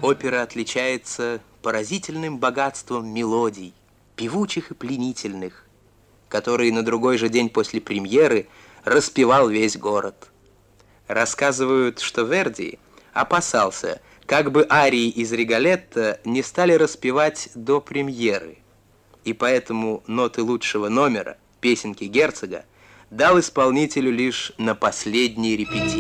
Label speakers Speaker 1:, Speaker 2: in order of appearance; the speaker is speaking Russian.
Speaker 1: Опера отличается поразительным богатством мелодий, певучих и пленительных, которые на другой же день после премьеры распевал весь город. Рассказывают, что Верди опасался, как бы арии из Риголетто не стали распевать до премьеры, и поэтому ноты лучшего номера, песенки герцога, дал исполнителю лишь на последней репетиции.